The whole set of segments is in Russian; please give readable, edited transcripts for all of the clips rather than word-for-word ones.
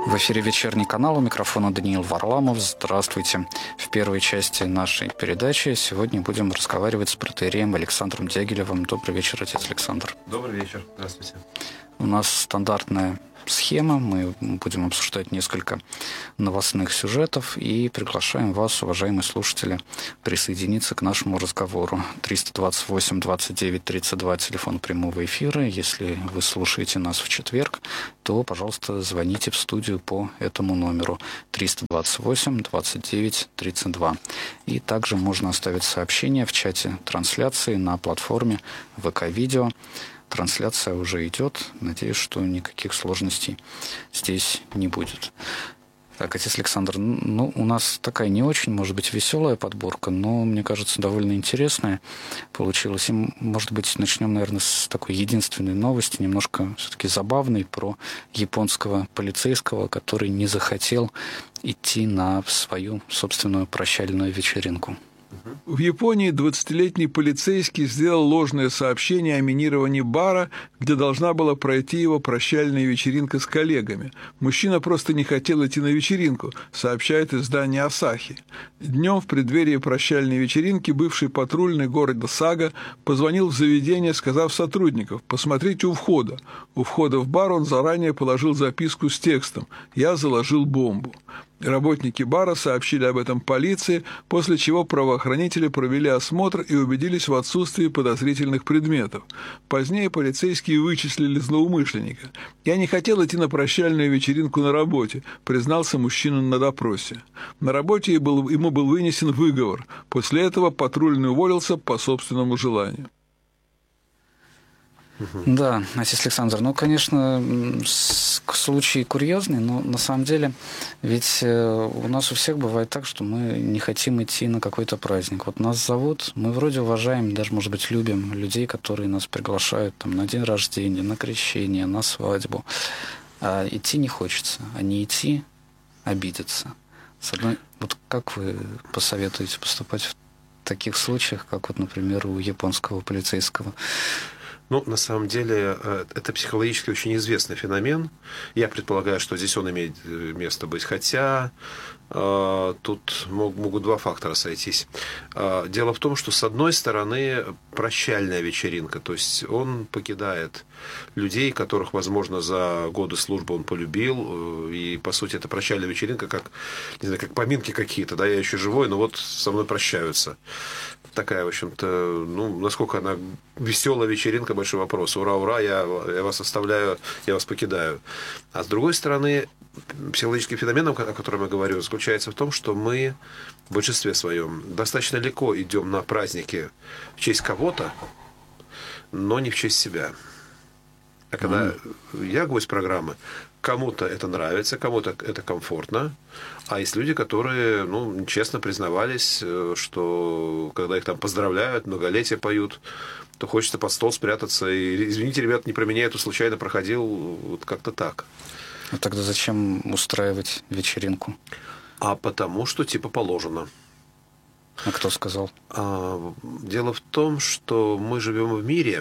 В эфире «Вечерний канал», у микрофона Даниил Варламов. Здравствуйте. В первой части нашей передачи сегодня будем разговаривать с протоиереем Александром Дягилевым. Добрый вечер, отец Александр. Добрый вечер. Здравствуйте. У нас стандартная схема. Мы будем обсуждать несколько новостных сюжетов и приглашаем вас, уважаемые слушатели, присоединиться к нашему разговору. 328-29-32, телефон прямого эфира. Если вы слушаете нас в четверг, то, пожалуйста, звоните в студию по этому номеру 328-29-32. И также можно оставить сообщение в чате трансляции на платформе ВК-видео. Трансляция уже идет. Надеюсь, что никаких сложностей здесь не будет. Так, отец Александр, у нас такая не очень, может быть, веселая подборка, но, мне кажется, довольно интересная получилась. И, может быть, начнем, наверное, с такой единственной новости, немножко все-таки забавной, про японского полицейского, который не захотел идти на свою собственную прощальную вечеринку. В Японии 20-летний полицейский сделал ложное сообщение о минировании бара, где должна была пройти его прощальная вечеринка с коллегами. Мужчина просто не хотел идти на вечеринку, сообщает издание «Асахи». Днем в преддверии прощальной вечеринки бывший патрульный города Сага позвонил в заведение, сказав сотрудникам: «Посмотрите у входа». У входа в бар он заранее положил записку с текстом: «Я заложил бомбу». Работники бара сообщили об этом полиции, после чего правоохранители провели осмотр и убедились в отсутствии подозрительных предметов. Позднее полицейские вычислили злоумышленника. «Я не хотел идти на прощальную вечеринку на работе», признался мужчина на допросе. На работе ему был вынесен выговор. После этого патрульный уволился по собственному желанию. Да, отец Александр, конечно, случай курьезный, но на самом деле ведь у нас у всех бывает так, что мы не хотим идти на какой-то праздник. Вот нас зовут, мы вроде уважаем, даже, может быть, любим людей, которые нас приглашают там, на день рождения, на крещение, на свадьбу. А идти не хочется, а не идти обидеться. Вот как вы посоветуете поступать в таких случаях, как вот, например, у японского полицейского? На самом деле, это психологически очень известный феномен. Я предполагаю, что здесь он имеет место быть. Хотя тут могут два фактора сойтись. Дело в том, что, с одной стороны, прощальная вечеринка. То есть он покидает людей, которых, возможно, за годы службы он полюбил. И, по сути, это прощальная вечеринка, как, не знаю, как поминки какие-то. Да, я еще живой, но вот со мной прощаются. Такая, в общем-то, насколько она веселая вечеринка, большой вопрос. Ура, ура, я вас оставляю, я вас покидаю. А с другой стороны, психологический феномен, о котором я говорю, заключается в том, что мы в большинстве своем достаточно легко идем на праздники в честь кого-то, но не в честь себя. А когда я гость программы, кому-то это нравится, кому-то это комфортно, а есть люди, которые, честно признавались, что когда их там поздравляют, многолетие поют, то хочется под стол спрятаться и: извините, ребят, не про меня, это случайно проходил, вот как-то так. А тогда зачем устраивать вечеринку? А потому что типа положено. А кто сказал? Дело в том, что мы живем в мире,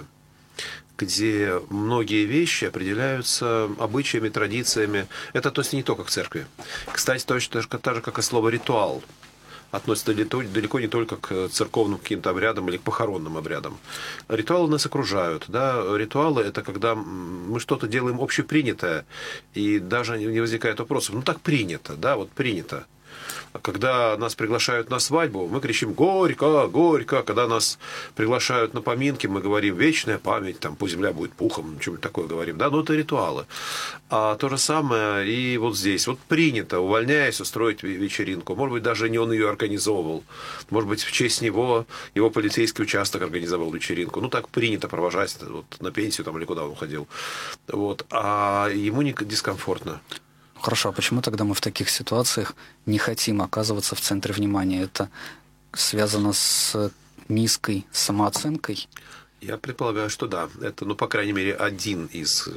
где многие вещи определяются обычаями, традициями. Это, то есть, не только в церкви. Кстати, точно так же, как и слово «ритуал», относится далеко не только к церковным каким-то обрядам или к похоронным обрядам. Ритуалы нас окружают. Да? Ритуалы – это когда мы что-то делаем общепринятое, и даже не возникает вопросов. Так принято, да, вот принято. Когда нас приглашают на свадьбу, мы кричим «Горько! Горько!». Когда нас приглашают на поминки, мы говорим «Вечная память», там, «Пусть земля будет пухом», что-нибудь такое говорим. Да, но это ритуалы. А то же самое и вот здесь. Вот принято, увольняясь, устроить вечеринку. Может быть, даже не он ее организовывал. Может быть, в честь него его полицейский участок организовал вечеринку. Так принято провожать вот, на пенсию там, или куда он уходил. Вот. А ему дискомфортно. Хорошо, а почему тогда мы в таких ситуациях не хотим оказываться в центре внимания? Это связано с низкой самооценкой? Я предполагаю, что да. Это, по крайней мере, один из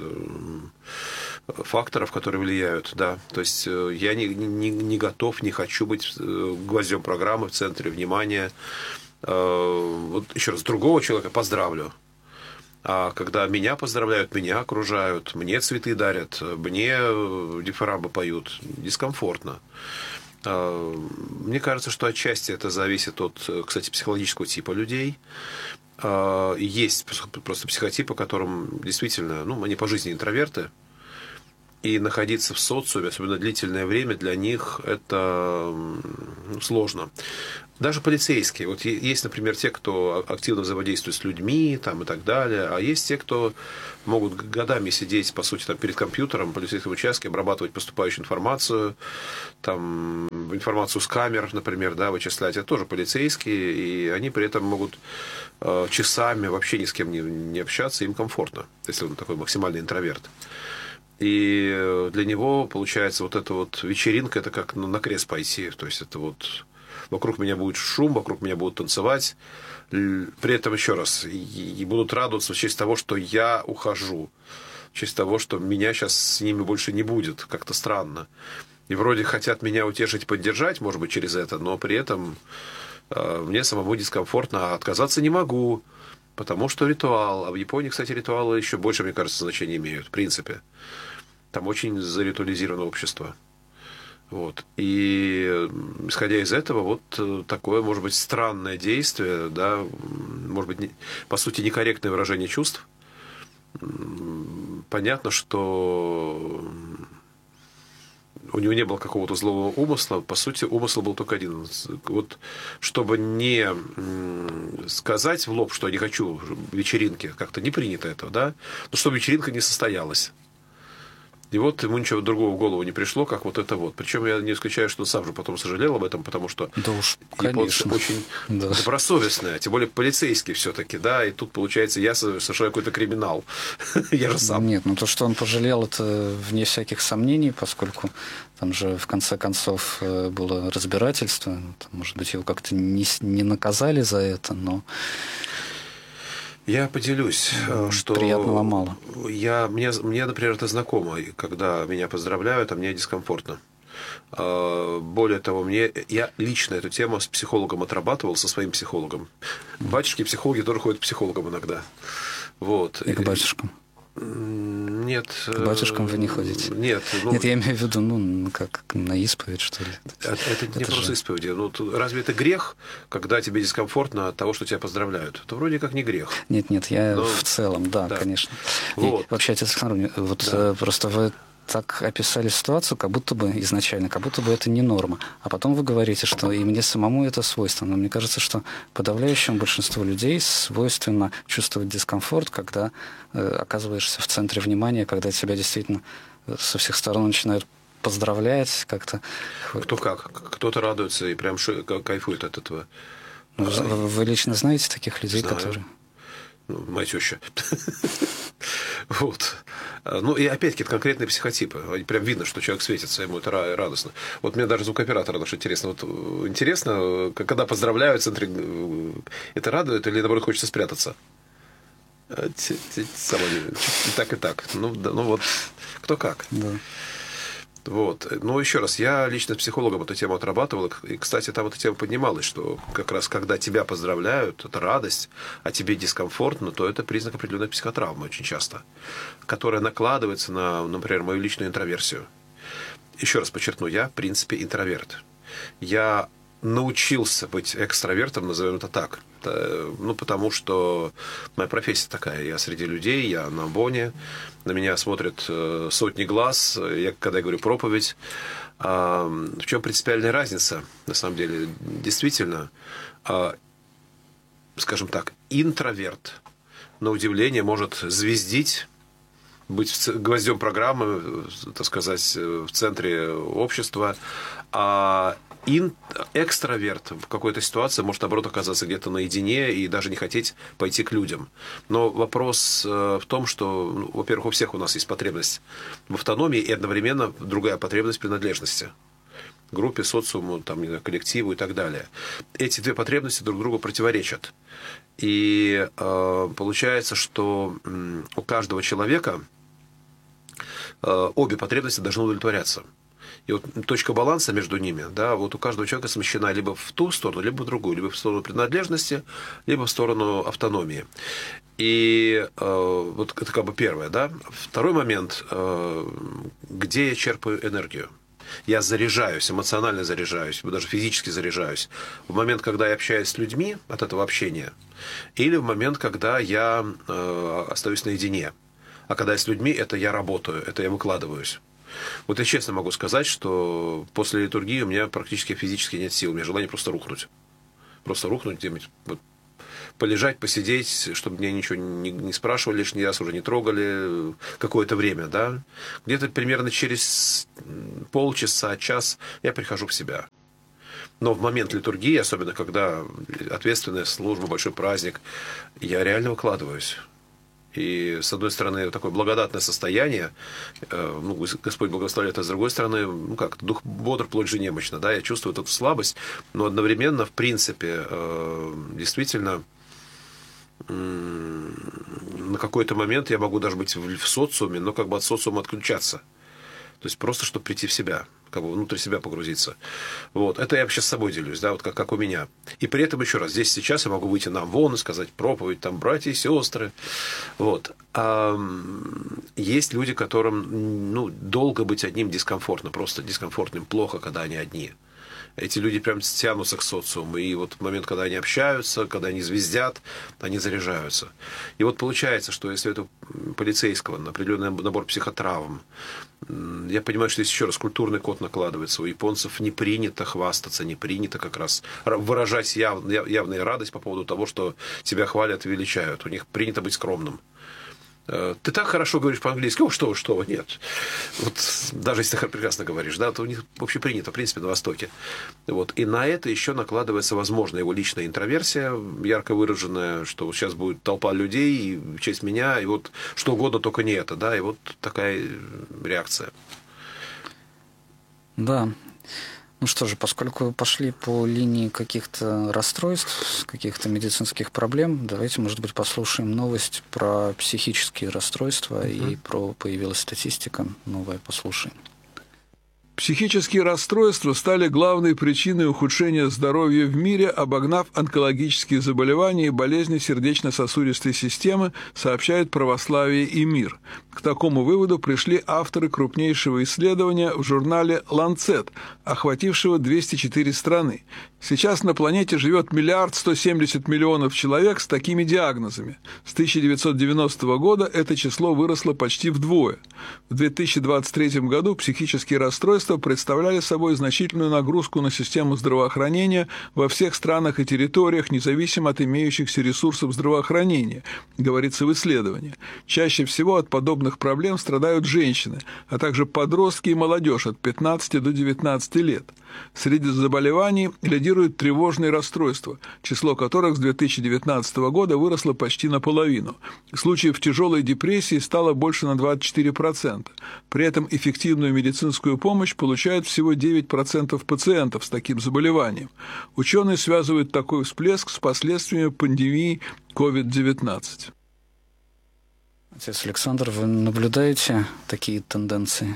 факторов, которые влияют, да. То есть я не готов, не хочу быть гвоздем программы в центре внимания. Вот еще раз, другого человека поздравлю. А когда меня поздравляют, меня окружают, мне цветы дарят, мне дифирамбы поют, дискомфортно. Мне кажется, что отчасти это зависит от, кстати, психологического типа людей. Есть просто психотипы, которым действительно, ну, они по жизни интроверты, и находиться в социуме, особенно длительное время, для них это сложно. Даже полицейские. Вот есть, например, те, кто активно взаимодействует с людьми там, и так далее, а есть те, кто могут годами сидеть, по сути, там, перед компьютером в полицейском участке, обрабатывать поступающую информацию, там, информацию с камер, например, да, вычислять. Это тоже полицейские, и они при этом могут часами вообще ни с кем не общаться, им комфортно, если он такой максимальный интроверт. И для него, получается, вот эта вот вечеринка, это как на крест пойти. То есть это вот вокруг меня будет шум, вокруг меня будут танцевать. При этом, еще раз, и будут радоваться в честь того, что я ухожу. В честь того, что меня сейчас с ними больше не будет. Как-то странно. И вроде хотят меня утешить, поддержать, может быть, через это, но при этом мне самому дискомфортно, а отказаться не могу. Потому что ритуал. А в Японии, кстати, ритуалы еще больше, мне кажется, значения имеют, в принципе. Там очень заритуализировано общество. Вот. И исходя из этого, вот такое, может быть, странное действие, да, может быть, по сути, некорректное выражение чувств. Понятно, что у него не было какого-то злого умысла. По сути, умысл был только один. Вот, чтобы не сказать в лоб, что я не хочу вечеринки, как-то не принято этого, да, но чтобы вечеринка не состоялась. И вот ему ничего другого в голову не пришло, как вот это вот. Причем я не исключаю, что он сам же потом сожалел об этом, потому что да уж, японцы очень добросовестные, тем более полицейские все-таки, да, и тут, получается, я совершаю какой-то криминал. Я же сам. Нет, ну то, что он пожалел, это вне всяких сомнений, поскольку там же в конце концов было разбирательство, там, может быть, его как-то не наказали за это, но... Я поделюсь, что... Приятного мало. Мне, например, это знакомо, когда меня поздравляют, а мне дискомфортно. Более того, я лично эту тему с психологом отрабатывал, со своим психологом. Батюшки-психологи тоже ходят к психологам иногда. Вот. И к батюшкам? Нет. К батюшкам вы не ходите? Нет. Нет, я имею в виду, ну, как на исповедь, что ли. Это не просто исповедь. Ну, разве это грех, когда тебе дискомфортно от того, что тебя поздравляют? Это вроде как не грех. Нет, я в целом, да, конечно. Вот. И вообще, отец Александр, вот просто вы так описали ситуацию, как будто бы изначально, как будто бы это не норма. А потом вы говорите, что и мне самому это свойственно. Мне кажется, что подавляющему большинству людей свойственно чувствовать дискомфорт, когда оказываешься в центре внимания, когда тебя действительно со всех сторон начинают поздравлять как-то. Кто как. Кто-то радуется и прям кайфует от этого. Вы лично знаете таких людей, Знаю. которые... Ну, моя теща. Вот. Ну, и опять-таки, это конкретные психотипы. Прям видно, что человек светится, ему это радостно. Вот мне даже звукооператора наш интересно. Вот интересно, когда поздравляют в центре, это радует или, наоборот, хочется спрятаться? И так, и так. Ну вот, кто как. Да. Вот. Но еще раз, я лично с психологом эту тему отрабатывал, и, кстати, там эта тема поднималась, что как раз когда тебя поздравляют, это радость, а тебе дискомфортно, то это признак определенной психотравмы очень часто, которая накладывается на, например, мою личную интроверсию. Еще раз подчеркну, я, в принципе, интроверт. Я научился быть экстравертом, назовем это так. Ну, потому что моя профессия такая. Я среди людей, я на Боне, на меня смотрят сотни глаз. Когда я говорю проповедь, в чем принципиальная разница, на самом деле? Действительно, скажем так, интроверт, на удивление, может звездить, быть гвоздем программы, так сказать, в центре общества, а экстраверт в какой-то ситуации может, наоборот, оказаться где-то наедине и даже не хотеть пойти к людям. Но вопрос в том, что, ну, во-первых, у всех у нас есть потребность в автономии и одновременно другая потребность принадлежности. Группе, социуму, там, коллективу и так далее. Эти две потребности друг другу противоречат. И получается, что у каждого человека обе потребности должны удовлетворяться. И вот точка баланса между ними, да, вот у каждого человека смещена либо в ту сторону, либо в другую, либо в сторону принадлежности, либо в сторону автономии. И вот это как бы первое, да. Второй момент, где я черпаю энергию. Я заряжаюсь, эмоционально заряжаюсь, даже физически заряжаюсь. В момент, когда я общаюсь с людьми от этого общения, или в момент, когда я остаюсь наедине. А когда я с людьми, это я работаю, это я выкладываюсь. Вот я честно могу сказать, что после литургии у меня практически физически нет сил. У меня желание просто рухнуть. Просто рухнуть где-нибудь, вот, полежать, посидеть, чтобы меня ничего не спрашивали, лишний раз уже не трогали какое-то время, да. Где-то примерно через полчаса, час я прихожу в себя. Но в момент литургии, особенно когда ответственная служба, большой праздник, я реально выкладываюсь. И, с одной стороны, такое благодатное состояние, ну, Господь благословляет, а с другой стороны, ну как, дух бодр, плоть же немощна, да, я чувствую эту слабость, но одновременно, в принципе, действительно, на какой-то момент я могу даже быть в социуме, но как бы от социума отключаться. То есть просто, чтобы прийти в себя, как бы внутрь себя погрузиться. Вот. Это я вообще с собой делюсь, да, вот как у меня. И при этом, еще раз, здесь сейчас я могу выйти на вон и сказать проповедь, там, братья и сестры. Вот. А есть люди, которым, ну, долго быть одним дискомфортно, просто дискомфортно, им плохо, когда они одни. Эти люди прям тянутся к социуму. И вот в момент, когда они общаются, когда они звездят, они заряжаются. И вот получается, что если это полицейского на определенный набор психотравм, я понимаю, что здесь еще раз культурный код накладывается. У японцев не принято хвастаться, не принято как раз выражать явную радость по поводу того, что тебя хвалят и величают. У них принято быть скромным. Ты так хорошо говоришь по-английски, что вы, нет. Вот, даже если ты прекрасно говоришь, да, то у них вообще принято, в принципе, на Востоке. Вот. И на это еще накладывается, возможно, его личная интроверсия, ярко выраженная, что вот сейчас будет толпа людей, и в честь меня, и вот что угодно, только не это, да, и вот такая реакция. Да. Ну что же, поскольку пошли по линии каких-то расстройств, каких-то медицинских проблем, давайте, может быть, послушаем новость про психические расстройства и появилась статистика новая, послушаем. Психические расстройства стали главной причиной ухудшения здоровья в мире, обогнав онкологические заболевания и болезни сердечно-сосудистой системы, сообщает «Православие и мир». К такому выводу пришли авторы крупнейшего исследования в журнале «Ланцет», охватившего 204 страны. Сейчас на планете живет 1 170 000 000 человек с такими диагнозами. С 1990 года это число выросло почти вдвое. В 2023 году психические расстройства представляли собой значительную нагрузку на систему здравоохранения во всех странах и территориях, независимо от имеющихся ресурсов здравоохранения, говорится в исследовании. Чаще всего от подобных проблем страдают женщины, а также подростки и молодежь от 15 до 19 лет. Среди заболеваний лидируют тревожные расстройства, число которых с 2019 года выросло почти наполовину. Случаев тяжелой депрессии стало больше на 24%. При этом эффективную медицинскую помощь получают всего 9% пациентов с таким заболеванием. Ученые связывают такой всплеск с последствиями пандемии COVID-19. Отец Александр, вы наблюдаете такие тенденции?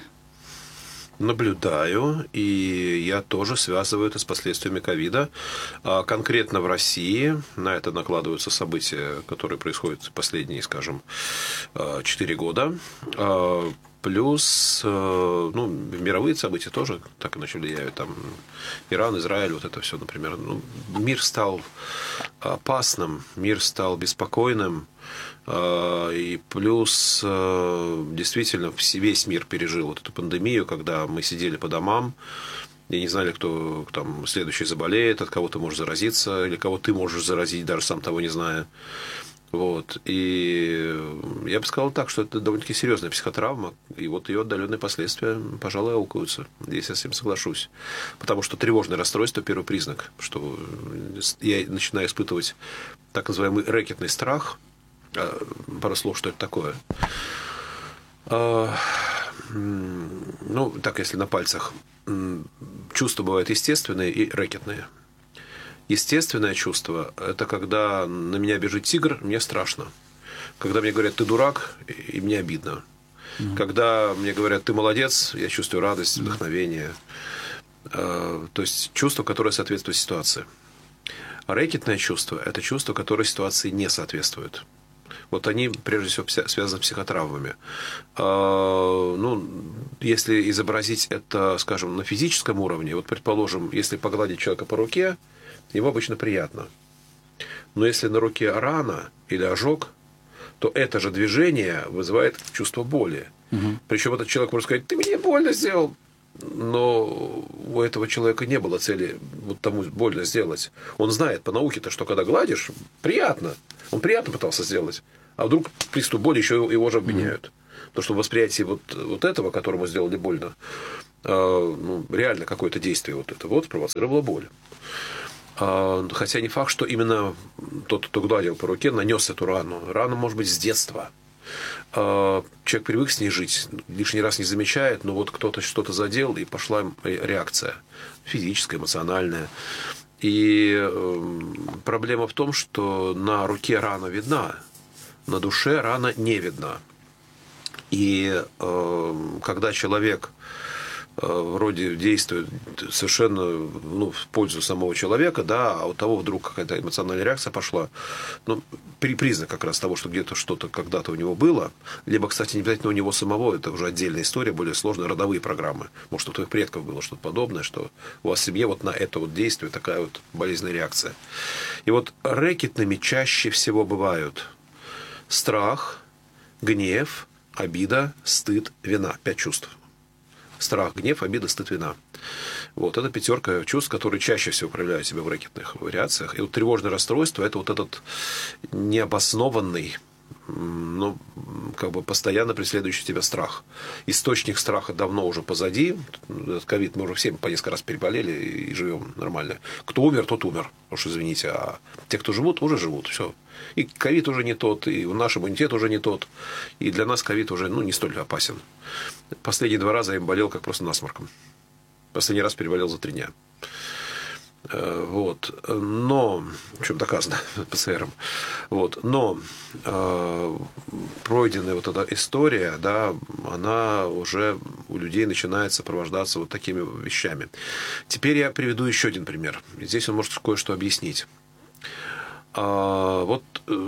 Наблюдаю, и я тоже связываю это с последствиями ковида. Конкретно в России на это накладываются события, которые происходят последние, скажем, 4 года. Плюс, ну, мировые события тоже так иначе влияют. Там Иран, Израиль, вот это все, например. Ну, мир стал опасным, мир стал беспокойным. И плюс, действительно, весь мир пережил вот эту пандемию, когда мы сидели по домам и не знали, кто там следующий заболеет, от кого ты можешь заразиться, или кого ты можешь заразить, даже сам того не зная. Вот. И я бы сказал так, что это довольно-таки серьезная психотравма, и вот ее отдаленные последствия, пожалуй, аукаются, здесь я с этим соглашусь. Потому что тревожное расстройство – первый признак, что я начинаю испытывать так называемый рэкетный страх. Пару слов, что это такое. Ну, так, если на пальцах. Чувства бывают естественные и рэкетные. Естественное чувство – это когда на меня бежит тигр, мне страшно. Когда мне говорят «ты дурак», и мне обидно. Когда мне говорят, ты молодец, я чувствую радость, вдохновение. То есть чувство, которое соответствует ситуации. А рэкетное чувство – это чувство, которое ситуации не соответствует. Вот они, прежде всего, связаны с психотравмами. Если изобразить это, скажем, на физическом уровне, вот, предположим, если погладить человека по руке, ему обычно приятно. Но если на руке рана или ожог, то это же движение вызывает чувство боли. Причем этот человек может сказать, ты мне больно сделал. Но у этого человека не было цели вот тому больно сделать. Он знает по науке-то, что когда гладишь, приятно. Он приятно пытался сделать. А вдруг приступ боли еще его же обвиняют. Потому что в восприятии вот этого, которому сделали больно, реально какое-то действие вот это вот спровоцировало боль. Хотя не факт, что именно тот, кто гладил по руке, нанес эту рану. Рана может быть с детства. Человек привык с ней жить, лишний раз не замечает, но вот кто-то что-то задел, и пошла реакция физическая, эмоциональная. И проблема в том, что на руке рана видна, на душе рана не видна. И когда человек вроде действует совершенно в пользу самого человека, да, а у того вдруг какая-то эмоциональная реакция пошла, признак как раз того, что где-то что-то когда-то у него было, либо, кстати, не обязательно у него самого, это уже отдельная история, более сложная, родовые программы. Может, у твоих предков было что-то подобное, что у вас в семье вот на это вот действие такая вот болезненная реакция. И вот рэкетными чаще всего бывают страх, гнев, обида, стыд, вина. 5 чувств. Страх, гнев, обида, стыд, вина. Вот это 5 чувств, которые чаще всего проявляют себя в рэкетных вариациях. И вот тревожное расстройство – это вот этот необоснованный, постоянно преследующий тебя страх. Источник страха давно уже позади. Этот ковид мы уже все по несколько раз переболели и живем нормально. Кто умер, тот умер. Уж извините. А те, кто живут, уже живут. Все. И ковид уже не тот, и наш иммунитет уже не тот. И для нас ковид уже не столь опасен. Последние 2 раза я им болел как просто насморком. Последний раз переболел за 3 дня. Вот. Но, в чем доказано ПЦРом. Вот. Но пройденная вот эта история, да, она уже у людей начинает сопровождаться вот такими вещами. Теперь я приведу еще один пример. Здесь он может кое-что объяснить. Вот,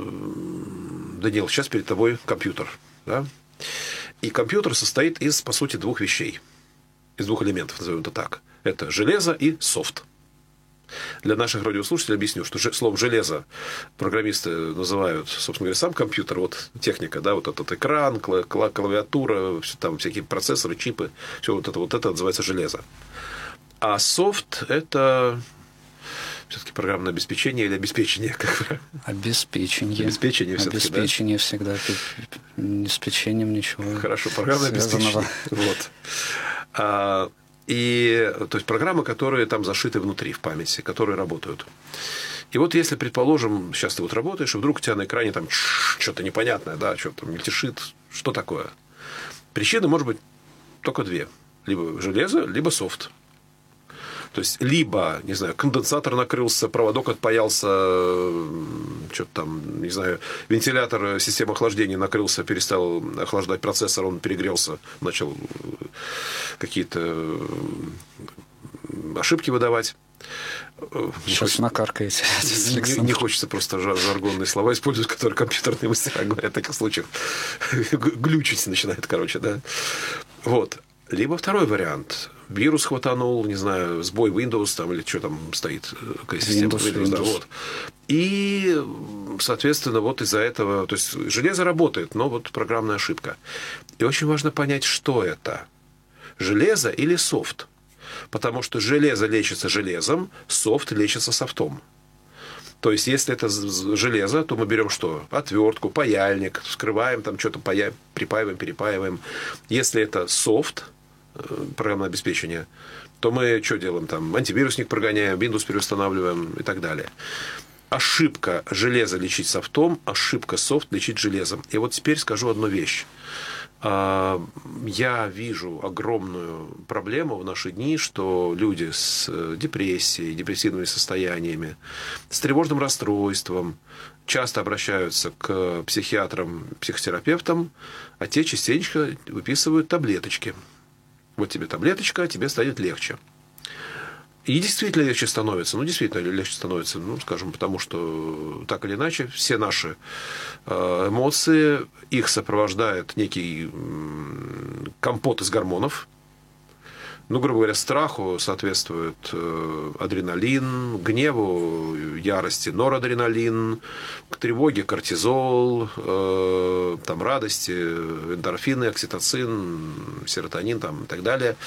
Даниил, сейчас перед тобой компьютер. Да? И компьютер состоит из, по сути, 2 вещей. Из 2 элементов, назовем это так. Это железо и софт. Для наших радиослушателей объясню, что словом железо программисты называют, собственно говоря, сам компьютер, вот техника, да, вот этот экран, клавиатура, там всякие процессоры, чипы, все вот это называется железо. А софт – это все-таки программное обеспечение или обеспечение? Обеспечение. Обеспечение все-таки, обеспечение всегда. С печеньем ничего. Хорошо, программное обеспечение. Вот. То есть программы, которые там зашиты внутри, в памяти, которые работают. И вот если, предположим, сейчас ты вот работаешь, и вдруг у тебя на экране там что-то непонятное, да, что-то там мельтешит, что такое? Причины может быть только 2. Либо железо, либо софт. То есть, либо, не знаю, конденсатор накрылся, проводок отпаялся, что-то там, не знаю, вентилятор системы охлаждения накрылся, перестал охлаждать процессор, он перегрелся, начал какие-то ошибки выдавать. Сейчас накаркаете. Не хочется просто жаргонные слова использовать, которые компьютерные мастера говорят в таких случаях. Глючить начинает, короче, да. Вот. Либо второй вариант. Вирус хватанул, не знаю, сбой Windows там, или что там стоит, какая система Windows. Да, вот. И, соответственно, вот из-за этого, то есть железо работает, но вот программная ошибка. И очень важно понять, что это. Железо или софт. Потому что железо лечится железом, софт лечится софтом. То есть, если это железо, то мы берем что? Отвертку, паяльник, вскрываем, там что-то припаиваем, перепаиваем. Если это софт, программное обеспечение, то мы что делаем? Там антивирусник прогоняем, Windows переустанавливаем и так далее. Ошибка железа лечить софтом, ошибка софт лечить железом. И вот теперь скажу одну вещь. Я вижу огромную проблему в наши дни, что люди с депрессией, депрессивными состояниями, с тревожным расстройством часто обращаются к психиатрам, психотерапевтам, а те частенько выписывают таблеточки. Вот тебе таблеточка, тебе станет легче. И действительно легче становится. Скажем, потому что так или иначе все наши эмоции, их сопровождает некий компот из гормонов. Грубо говоря, страху соответствует адреналин, гневу, ярости норадреналин, к тревоге кортизол, радости, эндорфины, окситоцин, серотонин и так далее.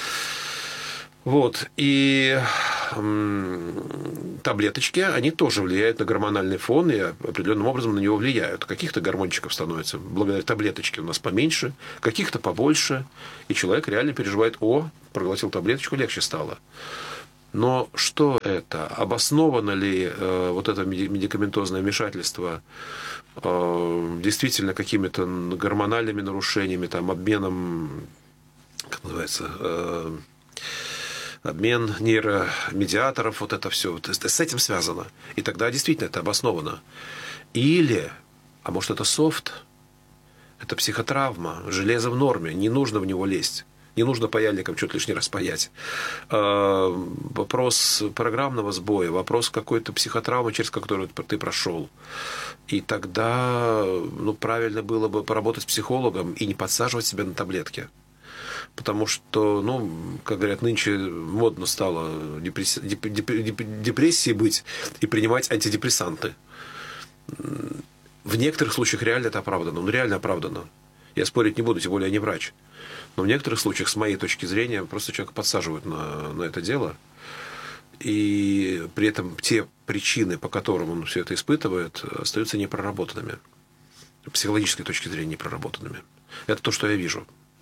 И таблеточки, они тоже влияют на гормональный фон и определенным образом на него влияют. Каких-то гормончиков становится благодаря таблеточке у нас поменьше, каких-то побольше. И человек реально переживает: проглотил таблеточку, легче стало. Но что это? Обосновано ли это медикаментозное вмешательство действительно какими-то гормональными нарушениями, обменом, как называется, обмен нейромедиаторов, это все. С этим связано. И тогда действительно это обосновано. Или, а может, это софт, это психотравма, железо в норме, не нужно в него лезть. Не нужно паяльником что-то лишний раз паять. Вопрос программного сбоя, вопрос какой-то психотравмы, через которую ты прошел. И тогда правильно было бы поработать с психологом и не подсаживать себя на таблетки. Потому что, как говорят, нынче модно стало депрессии быть и принимать антидепрессанты. В некоторых случаях реально это оправдано. Реально оправдано. Я спорить не буду, тем более я не врач. Но в некоторых случаях, с моей точки зрения, просто человека подсаживают на это дело. И при этом те причины, по которым он все это испытывает, остаются непроработанными. С психологической точки зрения непроработанными. Это то, что я вижу.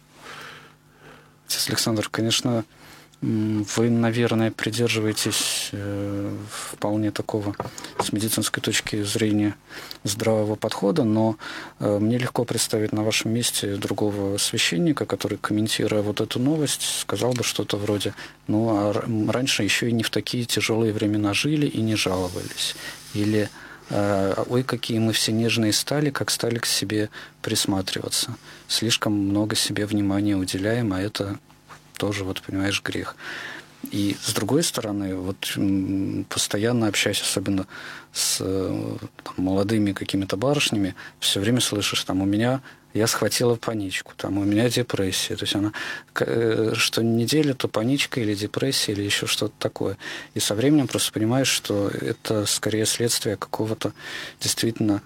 Отец Александр, конечно, вы, наверное, придерживаетесь вполне такого, с медицинской точки зрения, здравого подхода, но мне легко представить на вашем месте другого священника, который, комментируя эту новость, сказал бы что-то вроде: раньше еще и не в такие тяжелые времена жили и не жаловались. Или ой, какие мы все нежные стали, как стали к себе присматриваться. Слишком много себе внимания уделяем, а это тоже, понимаешь, грех. И с другой стороны, постоянно общаясь, особенно с молодыми какими-то барышнями, все время слышишь: я схватила паничку, у меня депрессия. То есть она что неделю то паничка или депрессия, или еще что-то такое. И со временем просто понимаешь, что это скорее следствие какого-то действительно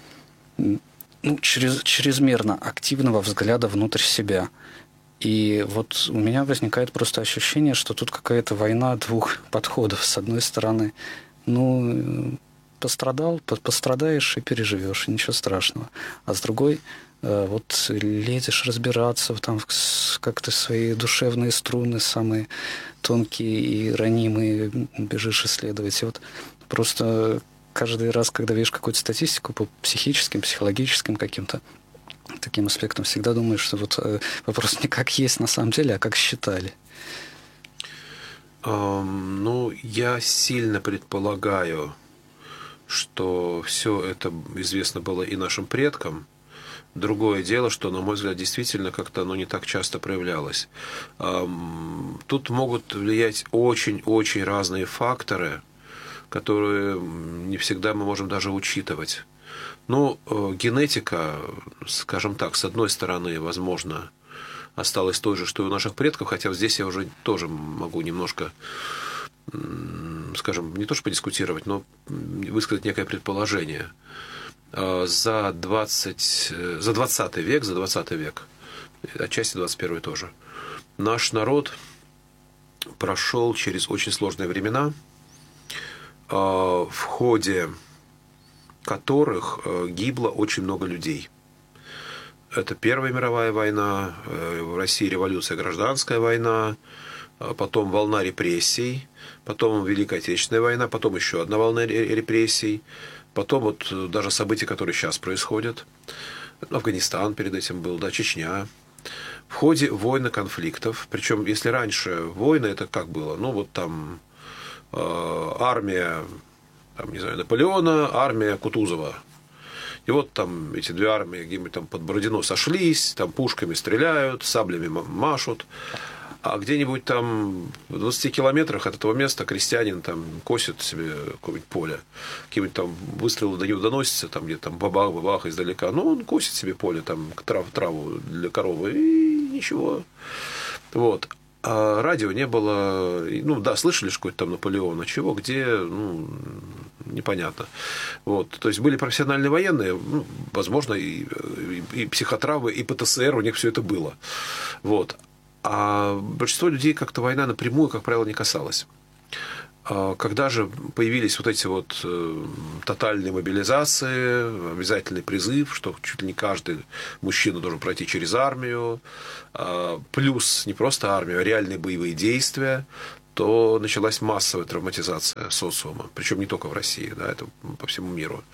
чрезмерно активного взгляда внутрь себя. И у меня возникает просто ощущение, что тут какая-то война двух подходов. С одной стороны, пострадаешь и переживешь, и ничего страшного. А с другой, лезешь разбираться, как-то свои душевные струны, самые тонкие и ранимые, бежишь исследовать. И просто каждый раз, когда видишь какую-то статистику по психическим, психологическим каким-то таким аспектам, всегда думаешь, что вопрос не как есть на самом деле, а как считали. Я сильно предполагаю, что все это известно было и нашим предкам. Другое дело, что, на мой взгляд, действительно как-то оно не так часто проявлялось. Тут могут влиять очень-очень разные факторы, которые не всегда мы можем даже учитывать. Генетика, скажем так, с одной стороны, возможно, осталась той же, что и у наших предков, хотя здесь я уже тоже могу немножко, скажем, не то что подискутировать, но высказать некое предположение. За 20 век, отчасти 21 тоже, наш народ прошел через очень сложные времена, в ходе которых гибло очень много людей. Это Первая мировая война, в России революция, гражданская война, потом волна репрессий, потом Великая Отечественная война, потом еще одна волна репрессий, потом даже события, которые сейчас происходят. Афганистан перед этим был, Чечня. в ходе войн и конфликтов, причем если раньше войны, это как было? Ну, вот там армия, там, не знаю, Наполеона, армия Кутузова. И вот там эти две армии где-нибудь там под Бородино сошлись, там пушками стреляют, саблями машут. А где-нибудь там в 20 километрах от этого места крестьянин там косит себе какое-нибудь поле. Какие-нибудь там выстрелы до него доносятся, там где-то там бабах-бабах издалека. Ну, он косит себе поле, там траву для коровы, и ничего. Вот. А радио не было. Ну, да, слышали же какой-то там Наполеон, а чего, где, ну, непонятно. Вот. То есть были профессиональные военные, ну, возможно, и психотравмы, и ПТСР, у них все это было. Вот. А большинство людей как-то война напрямую, как правило, не касалась. Когда же появились вот эти вот тотальные мобилизации, обязательный призыв, что чуть ли не каждый мужчина должен пройти через армию, плюс не просто армию, а реальные боевые действия, то началась массовая травматизация социума. Причем не только в России, да, это по всему миру.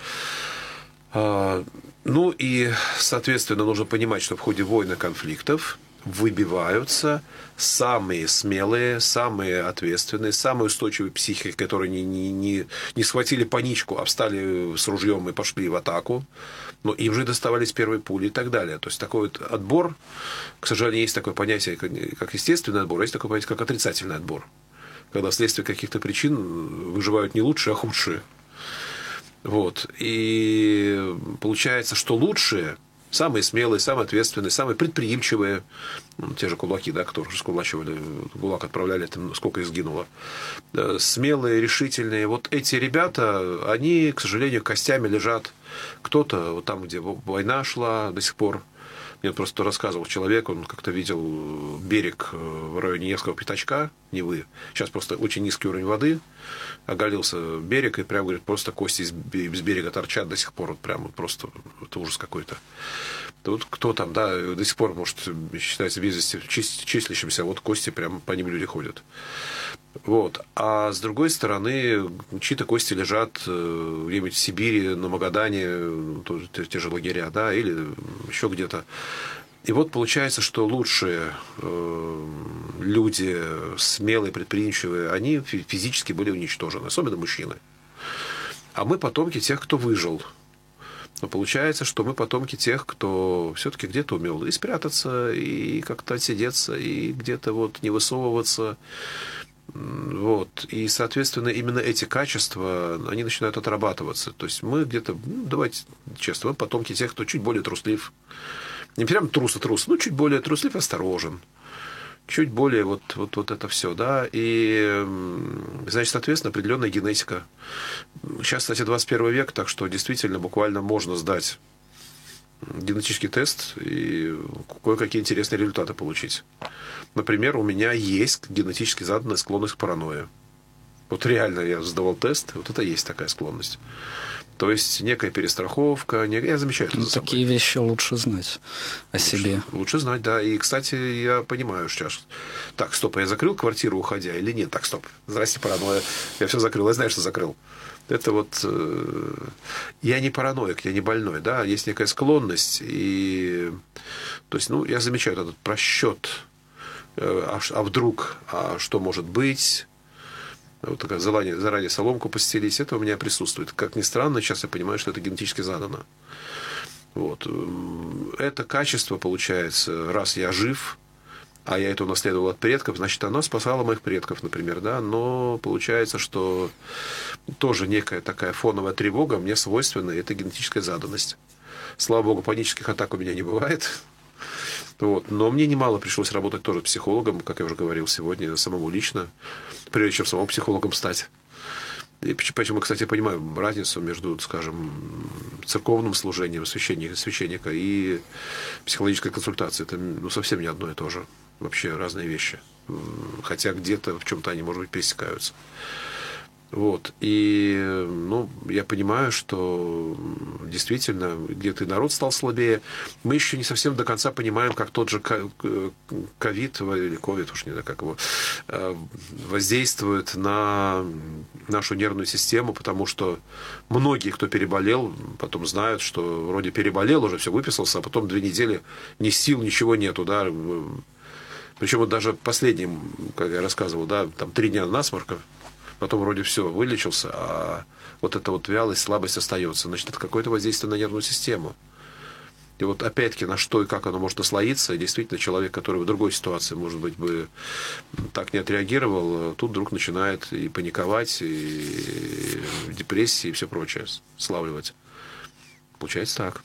Ну и, соответственно, нужно понимать, что в ходе войн и конфликтов выбиваются самые смелые, самые ответственные, самые устойчивые психики, которые не схватили паничку, а встали с ружьем и пошли в атаку. Но им же доставались первые пули и так далее. То есть такой вот отбор, к сожалению, есть такое понятие, как естественный отбор, а есть такое понятие, как отрицательный отбор. Когда вследствие каких-то причин выживают не лучшие, а худшие. Вот. И получается, что лучшие, самые смелые, самые ответственные, самые предприимчивые, ну, те же кулаки, да, которые скулачивали, ГУЛАГ отправляли, там, сколько их сгинуло, смелые, решительные, вот эти ребята, они, к сожалению, костями лежат. Кто-то вот там, где война шла до сих пор. Мне просто рассказывал человек, он как-то видел берег в районе Невского пятачка, Невы. Сейчас просто очень низкий уровень воды. Оголился берег, и прям, говорит, просто кости из берега торчат до сих пор. Вот прям просто это ужас какой-то. Тут кто там, да, до сих пор, может, считается без вести числящимся, вот кости прям по ним люди ходят. Вот. А с другой стороны, чьи-то кости лежат где-нибудь в Сибири, на Магадане, тоже те же лагеря, да, или еще где-то. И вот получается, что лучшие люди, смелые, предприимчивые, они физически были уничтожены, особенно мужчины. А мы потомки тех, кто выжил. Но получается, что мы потомки тех, кто все-таки где-то умел и спрятаться, и как-то отсидеться, и где-то вот не высовываться. Вот. И, соответственно, именно эти качества, они начинают отрабатываться. То есть мы где-то, ну, давайте честно, мы потомки тех, кто чуть более труслив. Не прям трус, но чуть более труслив, осторожен. Чуть более вот это все, да. И, значит, соответственно, определенная генетика. Сейчас, кстати, 21 век, так что действительно буквально можно сдать генетический тест и кое-какие интересные результаты получить. Например, у меня есть генетически заданная склонность к паранойи. Вот реально я сдавал тест, вот это есть такая склонность. То есть некая перестраховка, я замечаю это за собой. Такие вещи лучше знать о себе. Лучше знать, да. И, кстати, я понимаю сейчас. Так, стоп, а я закрыл квартиру, уходя, или нет? Так, стоп, здрасте, паранойя. Я все закрыл, я знаю, что закрыл. Это вот... Я не параноик, я не больной, да. Есть некая склонность. И... То есть, ну, я замечаю этот просчет. А вдруг? А что может быть? Вот такое заранее соломку постелить, это у меня присутствует. Как ни странно, сейчас я понимаю, что это генетически задано. Вот. Это качество, получается, раз я жив, а я это унаследовал от предков, значит, оно спасало моих предков, например, да, но получается, что тоже некая такая фоновая тревога мне свойственна, и это генетическая заданность. Слава богу, панических атак у меня не бывает. Вот. Но мне немало пришлось работать тоже психологом, как я уже говорил сегодня, самому лично, прежде чем самому психологом стать. И почему, кстати, я понимаю разницу между, скажем, церковным служением священника и психологической консультацией. Это, ну, совсем не одно и то же. Вообще разные вещи. Хотя где-то в чем-то они, может быть, пересекаются. Вот. И, я понимаю, что действительно где-то и народ стал слабее. Мы еще не совсем до конца понимаем, как тот же ковид, или ковид, уж не знаю, как его, воздействует на нашу нервную систему, потому что многие, кто переболел, потом знают, что вроде переболел, уже все выписался, а потом 2 недели ни сил, ничего нету, да. Причем вот даже последним, как я рассказывал, да, там 3 дня насморка, потом вроде все, вылечился, а вот эта вот вялость, слабость остается. Значит, это какое-то воздействие на нервную систему. И вот опять-таки, на что и как оно может наслоиться, и действительно человек, который в другой ситуации, может быть, бы так не отреагировал, тут вдруг начинает и паниковать, и депрессии, и все прочее славливать. Получается так.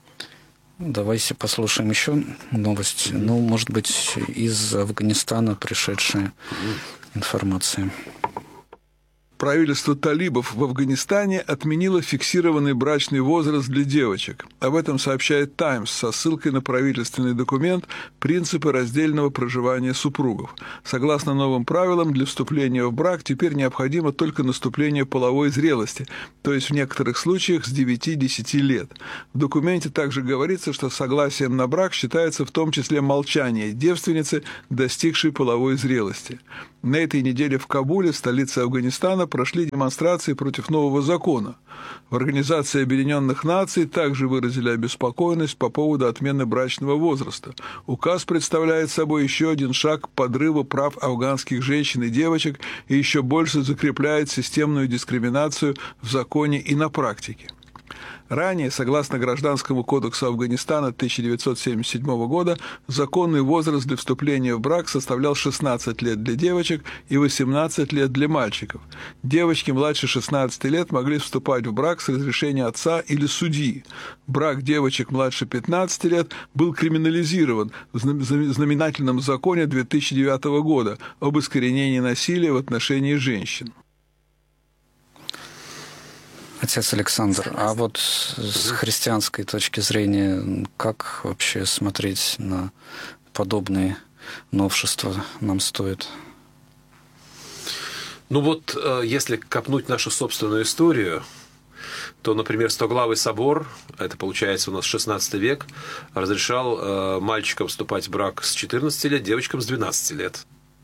Давайте послушаем еще новость. Может быть, из Афганистана пришедшая информация. Правительство талибов в Афганистане отменило фиксированный брачный возраст для девочек. Об этом сообщает «Таймс» со ссылкой на правительственный документ «Принципы раздельного проживания супругов». Согласно новым правилам, для вступления в брак теперь необходимо только наступление половой зрелости, то есть в некоторых случаях с 9-10 лет. В документе также говорится, что согласием на брак считается в том числе молчание девственницы, достигшей половой зрелости. На этой неделе в Кабуле, столице Афганистана, прошли демонстрации против нового закона. В Организации Объединенных Наций также выразили обеспокоенность по поводу отмены брачного возраста. Указ представляет собой еще один шаг к подрыву прав афганских женщин и девочек и еще больше закрепляет системную дискриминацию в законе и на практике. Ранее, согласно Гражданскому кодексу Афганистана 1977 года, законный возраст для вступления в брак составлял 16 лет для девочек и 18 лет для мальчиков. Девочки младше 16 лет могли вступать в брак с разрешения отца или судьи. Брак девочек младше 15 лет был криминализирован в знаменательном законе 2009 года об искоренении насилия в отношении женщин. Отец Александр, а вот с христианской точки зрения, как вообще смотреть на подобные новшества нам стоит? Если копнуть нашу собственную историю, то, например, Стоглавый собор, это получается у нас 16 век, разрешал мальчикам вступать в брак с 14 лет, девочкам с 12 лет.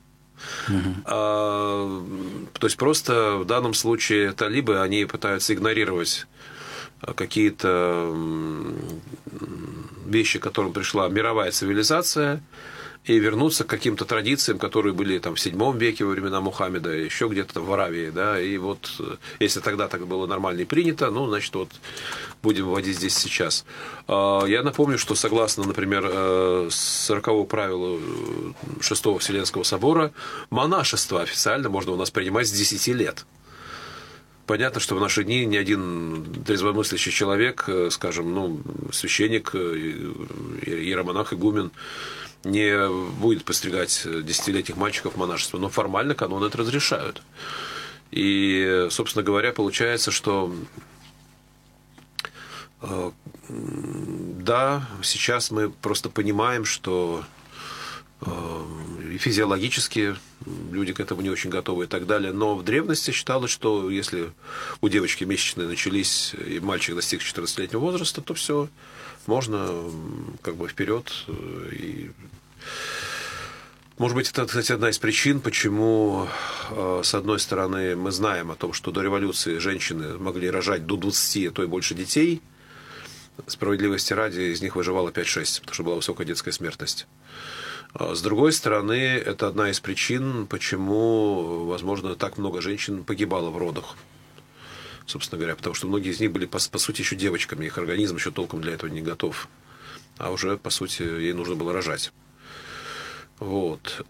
То есть просто в данном случае талибы, они пытаются игнорировать какие-то вещи, к которым пришла мировая цивилизация, и вернуться к каким-то традициям, которые были там в VII веке во времена Мухаммеда, еще где-то в Аравии, да, и вот если тогда так было нормально и принято, значит, вот будем вводить здесь сейчас. Я напомню, что согласно, например, 40-го правилу Шестого Вселенского собора, монашество официально можно у нас принимать с 10 лет. Понятно, что в наши дни ни один трезвомыслящий человек, скажем, священник, иеромонах, игумен, не будет постригать 10-летних мальчиков в монашество, но формально каноны это разрешают. И, собственно говоря, получается, что да, сейчас мы просто понимаем, что физиологически люди к этому не очень готовы и так далее. Но в древности считалось, что если у девочки месячные начались, и мальчик достиг 14-летнего возраста, то все, можно как бы вперед. И, может быть, это, кстати, одна из причин, почему, с одной стороны, мы знаем о том, что до революции женщины могли рожать до 20, а то и больше детей. Справедливости ради, из них выживало 5-6, потому что была высокая детская смертность. С другой стороны, это одна из причин, почему, возможно, так много женщин погибало в родах. Собственно говоря, потому что многие из них были, по сути, еще девочками. Их организм еще толком для этого не готов. А уже, по сути, ей нужно было рожать. Вот.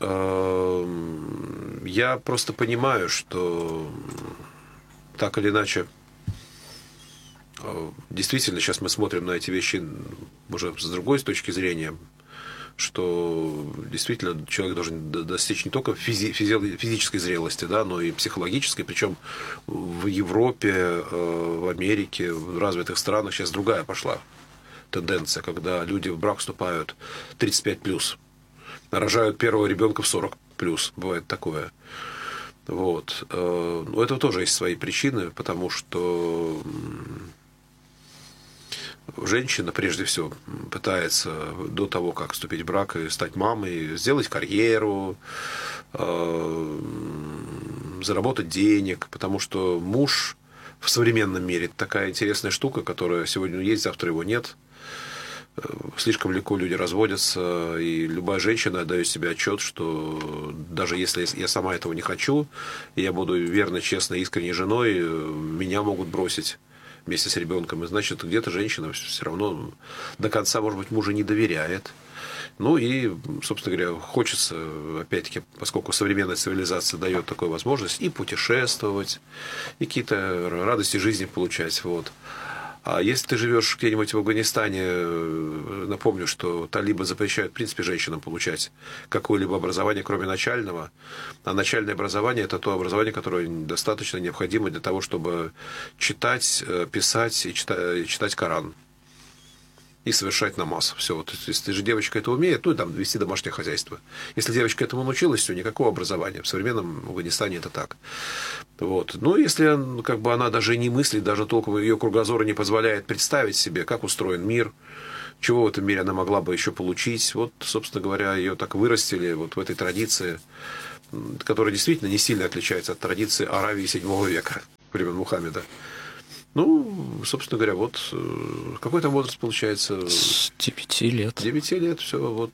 Я просто понимаю, что так или иначе, действительно, сейчас мы смотрим на эти вещи уже с другой точки зрения, что действительно человек должен достичь не только физической зрелости, да, но и психологической. Причем в Европе, в Америке, в развитых странах сейчас другая пошла тенденция, когда люди в брак вступают 35+, рожают первого ребенка в 40+, бывает такое. Вот. У этого тоже есть свои причины, потому что женщина, прежде всего, пытается до того, как вступить в брак и стать мамой, сделать карьеру, заработать денег, потому что муж в современном мире такая интересная штука, которая сегодня есть, завтра его нет. Слишком легко люди разводятся, и любая женщина отдает себе отчет, что даже если я сама этого не хочу, и я буду верно, честно, искренней женой, меня могут бросить вместе с ребенком. И значит, где-то женщина все равно до конца, может быть, мужа не доверяет. Ну и, собственно говоря, хочется, опять-таки, поскольку современная цивилизация дает такую возможность, и путешествовать, и какие-то радости жизни получать. Вот. А если ты живешь где-нибудь в Афганистане, напомню, что талибы запрещают, в принципе, женщинам получать какое-либо образование, кроме начального. А начальное образование – это то образование, которое достаточно необходимо для того, чтобы читать, писать и читать Коран. И совершать намаз. Все. Вот, если же девочка это умеет, ну и там вести домашнее хозяйство. Если девочка этому научилась, все, никакого образования. В современном Афганистане это так. Вот. Ну, если как бы она даже не мыслит, даже толком ее кругозор не позволяет представить себе, как устроен мир, чего в этом мире она могла бы еще получить. Вот, собственно говоря, ее так вырастили вот в этой традиции, которая действительно не сильно отличается от традиции Аравии VII века, времен Мухаммеда. Ну, собственно говоря, вот какой там возраст получается? С 9 лет. 9 лет, все, вот.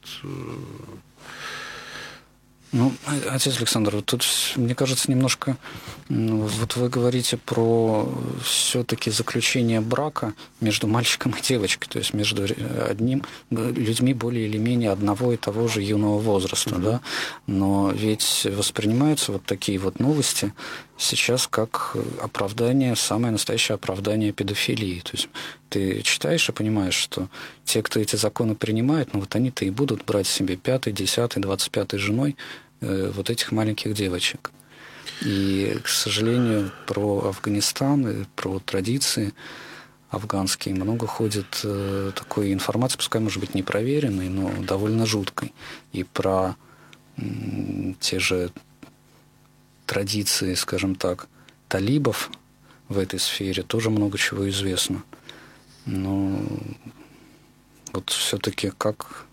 Ну, отец Александр, вот тут, мне кажется, немножко, вот вы говорите про все-таки заключение брака между мальчиком и девочкой, то есть между людьми более или менее одного и того же юного возраста, да, но ведь воспринимаются вот такие вот новости сейчас как оправдание, самое настоящее оправдание педофилии, то есть ты читаешь и понимаешь, что те, кто эти законы принимает, ну вот они-то и будут брать себе 5-й, 10-й, 25-й женой вот этих маленьких девочек. И, к сожалению, про Афганистан и про традиции афганские много ходит такой информации, пускай, может быть, непроверенной, но довольно жуткой. И про те же традиции, скажем так, талибов в этой сфере тоже много чего известно. Но вот все-таки как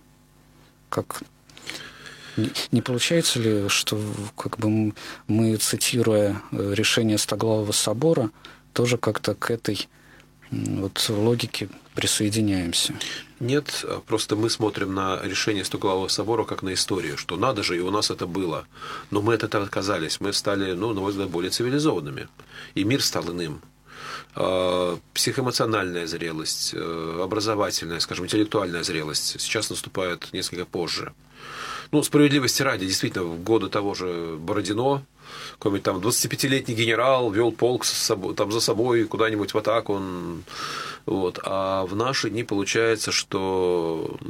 не получается ли, что как бы мы, цитируя решение Стоглавого собора, тоже как-то к этой вот логике присоединяемся? Нет, просто мы смотрим на решение Стоглавого собора как на историю, что надо же, и у нас это было. Но мы от этого отказались. Мы стали, ну, на мой взгляд, более цивилизованными. И мир стал иным. Психоэмоциональная зрелость, образовательная, скажем, интеллектуальная зрелость сейчас наступает несколько позже. Ну, справедливости ради, действительно, в годы того же Бородино, какой-нибудь там 25-летний генерал вел полк там за собой куда-нибудь в атаку. Вот. А в наши дни получается, что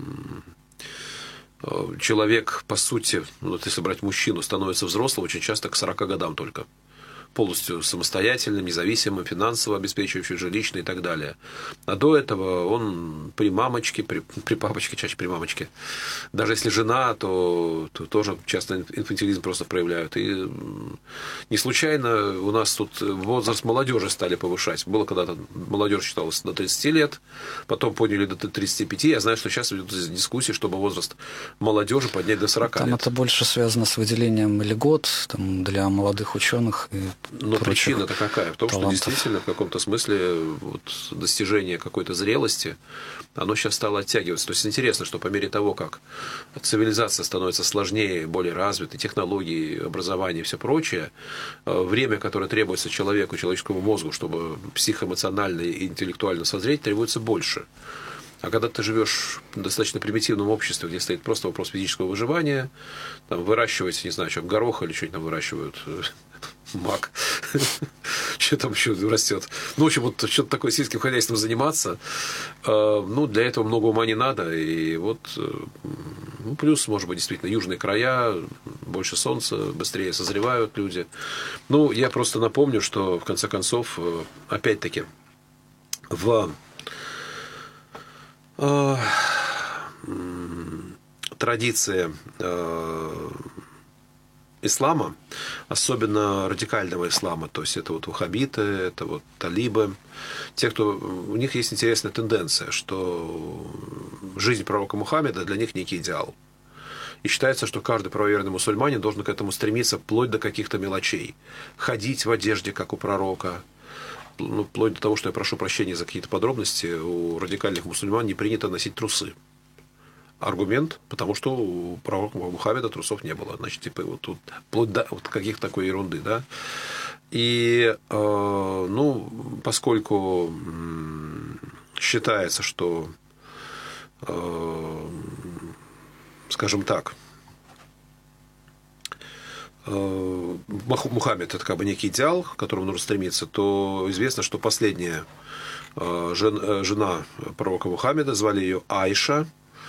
человек, по сути, вот если брать мужчину, становится взрослым очень часто к 40 годам только. Полностью самостоятельным, независимым, финансово обеспечивающим, жилищно и так далее. А до этого он при мамочке, при папочке, чаще при мамочке. Даже если жена, то тоже часто инфантилизм просто проявляют. И не случайно у нас тут возраст молодежи стали повышать. Было когда-то молодежь считалась до 30 лет, потом подняли до 35. Я знаю, что сейчас идут дискуссии, чтобы возраст молодежи поднять до 40 там лет. Это больше связано с выделением льгот там, для молодых ученых и но причина-то какая? В том, талантов. что действительно в каком-то смысле вот, достижение какой-то зрелости, оно сейчас стало оттягиваться. То есть интересно, что по мере того, как цивилизация становится сложнее, более развитой, технологии, образование и все прочее, время, которое требуется человеку, человеческому мозгу, чтобы психоэмоционально и интеллектуально созреть, требуется больше. А когда ты живешь в достаточно примитивном обществе, где стоит просто вопрос физического выживания, там, выращивать, не знаю, что, горох или что-нибудь там выращивают, мак, что там еще растет. Ну, в общем, вот что-то такое сельским хозяйством заниматься, ну, для этого много ума не надо. И вот, ну, плюс, может быть, действительно, южные края, больше солнца, быстрее созревают люди. Ну, я просто напомню, что, в конце концов, опять-таки, в традиции ислама, особенно радикального ислама, то есть это вот ваххабиты, это вот талибы, те, кто... У них есть интересная тенденция, что жизнь пророка Мухаммеда для них некий идеал. И считается, что каждый правоверный мусульманин должен к этому стремиться вплоть до каких-то мелочей. Ходить в одежде, как у пророка. Ну, вплоть до того, что я прошу прощения за какие-то подробности, у радикальных мусульман не принято носить трусы. Аргумент, потому что у пророка Мухаммеда трусов не было. Значит, типа, вот тут вплоть до вот каких-то такой ерунды, да. И, ну, поскольку считается, что, скажем так, Мухаммед – это как бы некий идеал, к которому нужно стремиться, то известно, что последняя жена пророка Мухаммеда, звали ее Айша.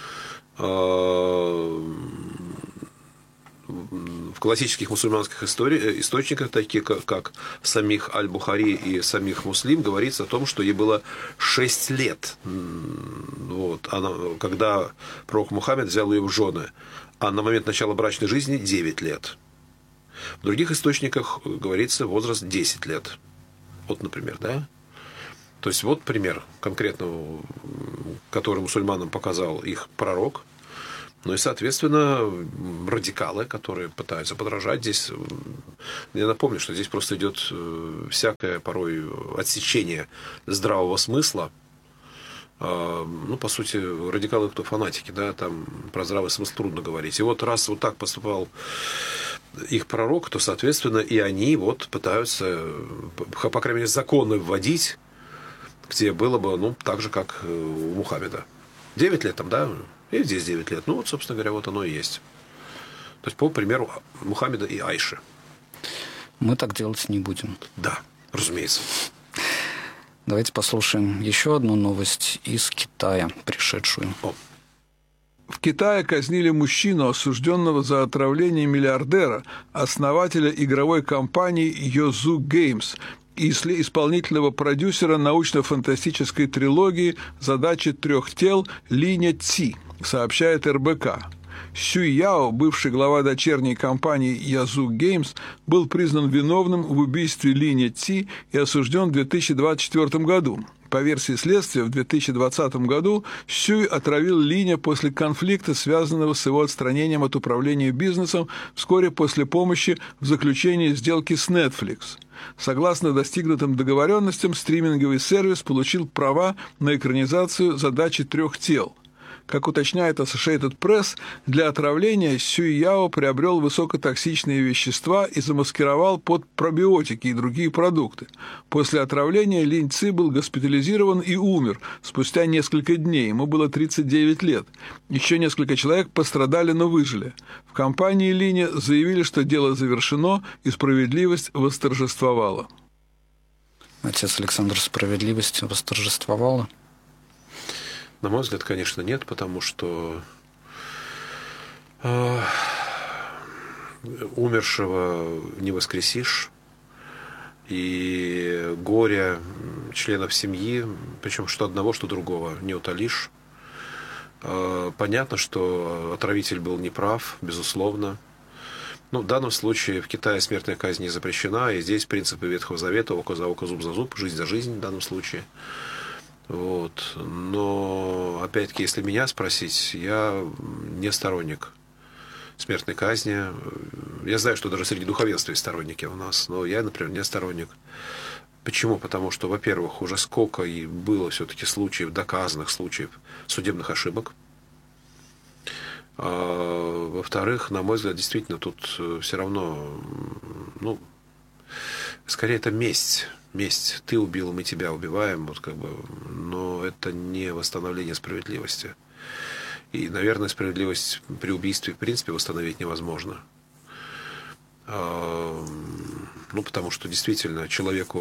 В классических мусульманских источниках, таких как самих Аль-Бухари и самих Муслим, говорится о том, что ей было 6 лет, вот, когда пророк Мухаммед взял ее в жены, а на момент начала брачной жизни 9 лет. В других источниках говорится возраст 10 лет. Вот, например, да? То есть, вот пример конкретно, который мусульманам показал их пророк. Ну и, соответственно, радикалы, которые пытаются подражать здесь. Я напомню, что здесь просто идет всякое порой отсечение здравого смысла. Ну, по сути, радикалы кто фанатики, да, там про здравый смысл трудно говорить. И вот раз вот так поступал их пророк, то, соответственно, и они вот пытаются, по крайней мере, законы вводить, где было бы, ну, так же, как у Мухаммеда. 9 лет там, да, и здесь 9 лет. Ну, вот, собственно говоря, вот оно и есть. То есть, по примеру Мухаммеда и Айши. Мы так делать не будем. Да, разумеется. Давайте послушаем еще одну новость из Китая, пришедшую. В Китае казнили мужчину, осужденного за отравление миллиардера, основателя игровой компании Youzu Games и исполнительного продюсера научно-фантастической трилогии «Задачи трех тел» Линя Ци, сообщает РБК. Сюй Яо, бывший глава дочерней компании Youzu Games, был признан виновным в убийстве Линя Ци и осужден в 2024 году. По версии следствия, в 2020 году Сюй отравил Линя после конфликта, связанного с его отстранением от управления бизнесом вскоре после помощи в заключении сделки с Netflix. Согласно достигнутым договоренностям, стриминговый сервис получил права на экранизацию «Задачи трех тел». Как уточняет Associated Press, для отравления Сюй Яо приобрел высокотоксичные вещества и замаскировал под пробиотики и другие продукты. После отравления Линь Ци был госпитализирован и умер спустя несколько дней, ему было 39 лет. Еще несколько человек пострадали, но выжили. В компании Линя заявили, что дело завершено и справедливость восторжествовала. Отец Александр, справедливость восторжествовала? На мой взгляд, конечно, нет, потому что умершего не воскресишь, и горе членов семьи, причем что одного, что другого, не утолишь. Понятно, что отравитель был неправ, безусловно. Но в данном случае в Китае смертная казнь не запрещена, и здесь принципы Ветхого Завета: око за око, зуб за зуб, жизнь за жизнь в данном случае. Вот. Но, опять-таки, если меня спросить, я не сторонник смертной казни. Я знаю, что даже среди духовенства есть сторонники у нас, но я, например, не сторонник. Почему? Потому что, во-первых, уже сколько и было все-таки случаев, доказанных случаев судебных ошибок. Во-вторых, на мой взгляд, действительно, тут все равно, ну, скорее это месть. Месть. Ты убил, мы тебя убиваем, вот как бы, но это не восстановление справедливости. И, наверное, справедливость при убийстве в принципе восстановить невозможно. Ну, потому что действительно человека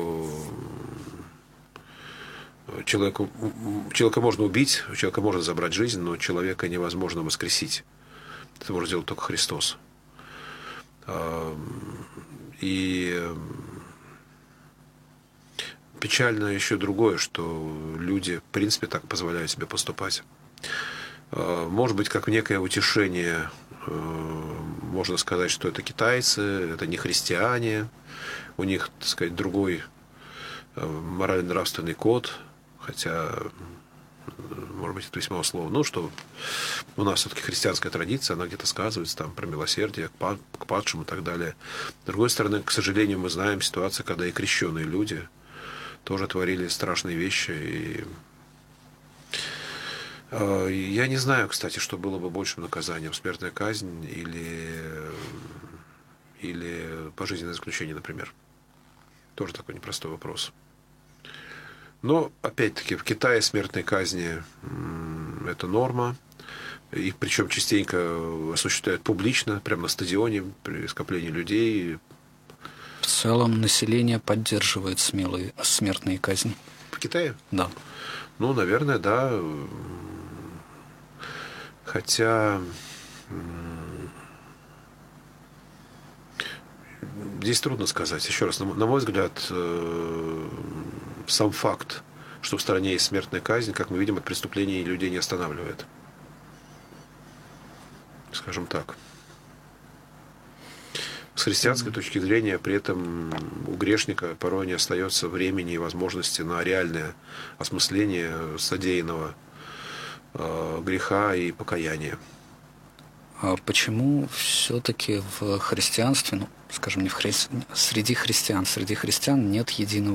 можно убить, человека можно забрать жизнь, но человека невозможно воскресить. Это может сделать только Христос. И печально еще другое, что люди, в принципе, так позволяют себе поступать. Может быть, как некое утешение можно сказать, что это китайцы, это не христиане, у них, так сказать, другой морально-нравственный код, хотя, может быть, это весьма условно. Ну, что у нас все-таки христианская традиция, она где-то сказывается там про милосердие к падшим и так далее. С другой стороны, к сожалению, мы знаем ситуацию, когда и крещенные люди тоже творили страшные вещи. И я не знаю, кстати, что было бы большим наказанием: смертная казнь или пожизненное заключение, например. Тоже такой непростой вопрос. Но, опять-таки, в Китае смертной казни это норма. И причем частенько осуществляют публично, прямо на стадионе, при скоплении людей. В целом население поддерживает смертные казни. В Китае? Да. Ну, наверное, да. Хотя здесь трудно сказать. Еще раз, на мой взгляд, сам факт, что в стране есть смертная казнь, как мы видим, от преступлений людей не останавливает. Скажем так. С христианской точки зрения, при этом у грешника порой не остается времени и возможности на реальное осмысление содеянного греха и покаяния. А почему все-таки в христианстве, ну, скажем, не в среди христиан нет единого